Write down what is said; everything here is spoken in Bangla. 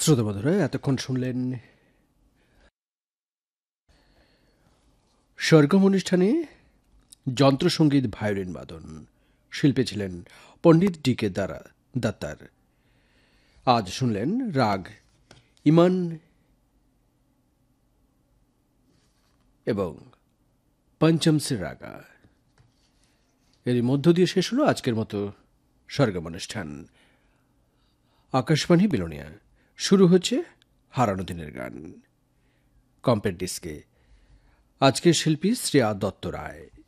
শ্রোতা বন্ধুরা, এতক্ষণ শুনলেন সরগম অনুষ্ঠানে যন্ত্রসঙ্গীত ভায়োলিন বাদন। শিল্পী ছিলেন পণ্ডিত ডি কে দাত্তার। আজ শুনলেন রাগ ইমান এবং পঞ্চমসি রাগা। এর মধ্য দিয়ে শেষ হলো আজকের মতো সরগম অনুষ্ঠান। আকাশবাণী বিলোনিয়া। শুরু হচ্ছে হারানো দিনের গান। কম্পেট ডিস্কে আজকের শিল্পী শ্রেয়া দত্ত রায়।